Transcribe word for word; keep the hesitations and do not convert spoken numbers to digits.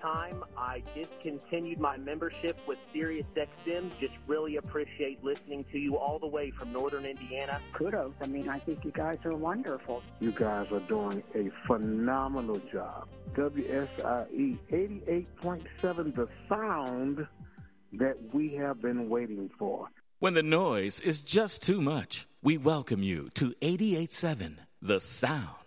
time. I discontinued my membership with SiriusXM. Just really appreciate listening to you all the way from northern Indiana. Kudos. I mean, I think you guys are wonderful. You guys are doing a phenomenal job. W S I E eighty-eight point seven, the sound that we have been waiting for. When the noise is just too much, we welcome you to eighty-eight point seven, the sound.